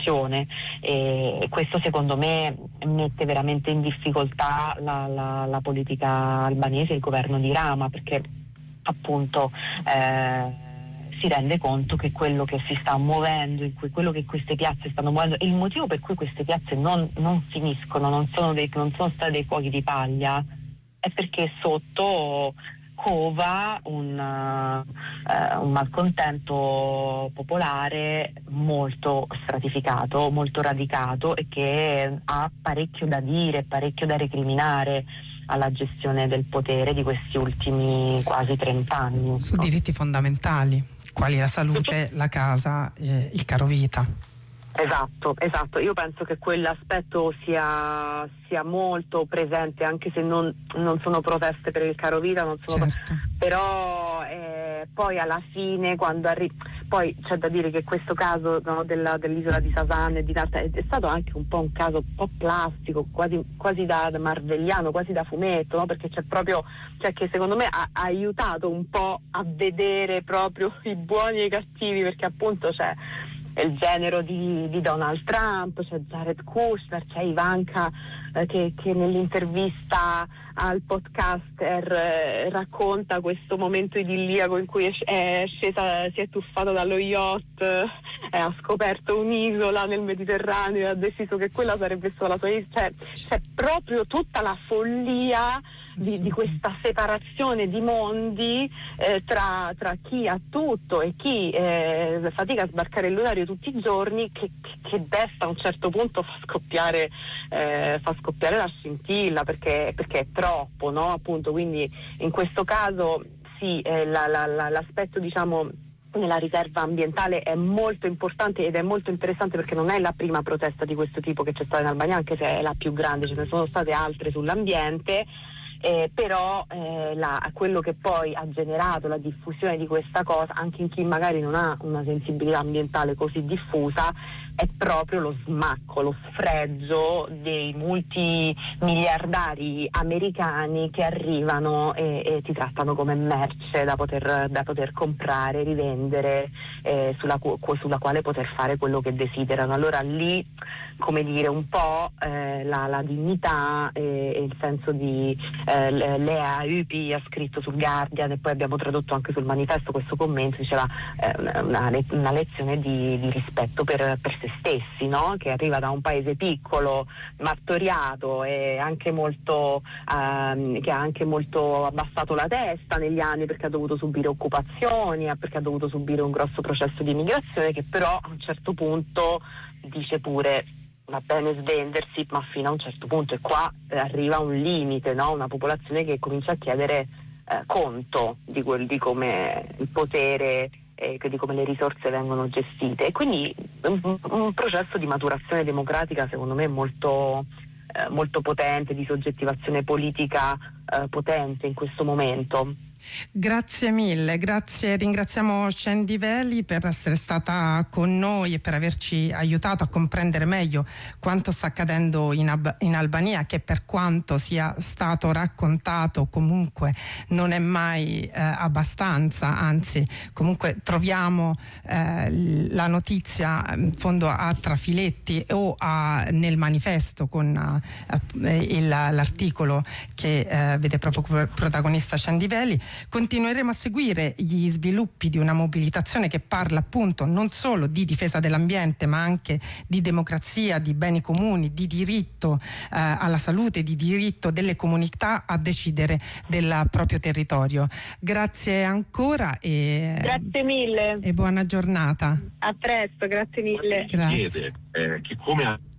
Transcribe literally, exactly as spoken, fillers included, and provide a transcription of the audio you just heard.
e questo secondo me mette veramente in difficoltà la, la, la politica albanese, il governo di Rama, perché appunto eh, si rende conto che quello che si sta muovendo, in cui, quello che queste piazze stanno muovendo, e il motivo per cui queste piazze non, non finiscono, non sono, dei, non sono stati dei fuochi di paglia, è perché sotto cova un, uh, un malcontento popolare molto stratificato, molto radicato, e che ha parecchio da dire, parecchio da recriminare alla gestione del potere di questi ultimi quasi trent'anni. Su diritti fondamentali, quali la salute, la casa, eh, il caro vita. Esatto, esatto. Io penso che quell'aspetto sia, sia molto presente, anche se non, non sono proteste per il caro vita, non sono certo. però eh, poi alla fine quando arriva, poi c'è da dire che questo caso, no, della, dell'isola di Sasan e di Narta è, è stato anche un po' un caso un po' plastico, quasi, quasi da, da marvelliano, quasi da fumetto, no? Perché c'è proprio, cioè che secondo me ha, ha aiutato un po' a vedere proprio i buoni e i cattivi, perché appunto c'è il genero di, di Donald Trump, c'è Jared Kushner, c'è Ivanka eh, che, che nell'intervista al podcaster eh, racconta questo momento idilliaco in cui è, è scesa, si è tuffata dallo yacht, eh, ha scoperto un'isola nel Mediterraneo e ha deciso che quella sarebbe stata la sua isola. Cioè, c'è proprio tutta la follia Di, di questa separazione di mondi eh, tra, tra chi ha tutto e chi eh, fatica a sbarcare il lunario tutti i giorni, che, che, che desta a un certo punto fa scoppiare eh, fa scoppiare la scintilla, perché, perché è troppo, no? Appunto, quindi in questo caso sì, eh, la, la, la, l'aspetto diciamo nella riserva ambientale è molto importante ed è molto interessante, perché non è la prima protesta di questo tipo che c'è stata in Albania, anche se è la più grande, ce ne sono state altre sull'ambiente. Eh, però eh, la, quello che poi ha generato la diffusione di questa cosa, anche in chi magari non ha una sensibilità ambientale così diffusa, è proprio lo smacco, lo sfregio dei multimiliardari americani che arrivano e, e ti trattano come merce da poter, da poter comprare, rivendere, eh, sulla, sulla quale poter fare quello che desiderano. Allora lì, come dire, un po' eh, la, la dignità e, e il senso di eh, Lea Ypi ha scritto sul Guardian, e poi abbiamo tradotto anche sul manifesto questo commento, diceva eh, una, una lezione di, di rispetto per, per se stessi, no? Che arriva da un paese piccolo, martoriato e anche molto ehm, che ha anche molto abbassato la testa negli anni, perché ha dovuto subire occupazioni, perché ha dovuto subire un grosso processo di immigrazione, che però a un certo punto dice pure va bene svendersi, ma fino a un certo punto, e qua eh, arriva un limite, no? Una popolazione che comincia a chiedere eh, conto di, quel, di come il potere e di come le risorse vengono gestite, e quindi un, un processo di maturazione democratica secondo me molto, eh, molto potente, di soggettivazione politica eh, potente in questo momento. Grazie mille, grazie, ringraziamo Scendi Veli per essere stata con noi e per averci aiutato a comprendere meglio quanto sta accadendo in, Ab- in Albania, che per quanto sia stato raccontato comunque non è mai eh, abbastanza, anzi comunque troviamo eh, la notizia in fondo a trafiletti o a, nel manifesto con eh, il, l'articolo che eh, vede proprio protagonista Scendi Veli. Continueremo a seguire gli sviluppi di una mobilitazione che parla appunto non solo di difesa dell'ambiente, ma anche di democrazia, di beni comuni, di diritto eh, alla salute, di diritto delle comunità a decidere del proprio territorio. Grazie ancora e, grazie mille e buona giornata. A presto, grazie mille. Grazie. Chiede eh, che come